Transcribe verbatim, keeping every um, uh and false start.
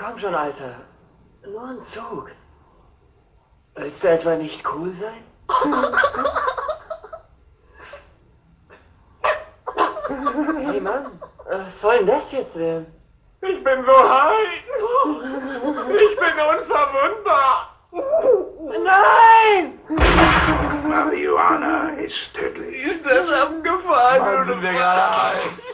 Komm schon, Alter. Nur ein Zug. Willst du etwa nicht cool sein? Hey Mann, was soll denn das jetzt werden? Ich bin so high. Ich bin unverwundbar. Nein! Marihuana ist tödlich. Ist das abgefahren? Mann, sind wir gerade high.